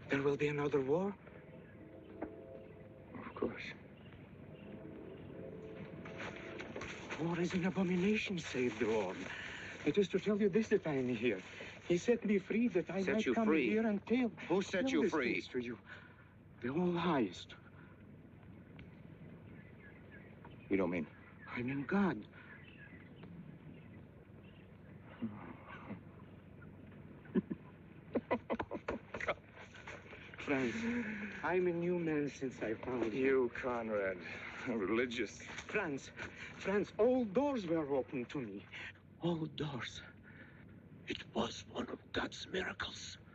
There will be another war? Of course. War is an abomination, saith the Lord. It is to tell you this that I am here. He set me free that I might come here and tell. Who set you free? To you. The All-Highest. You don't mean? I mean God. Franz, I'm a new man since I found you. You, Conrad, religious. Franz, all doors were open to me. All doors. It was one of God's miracles.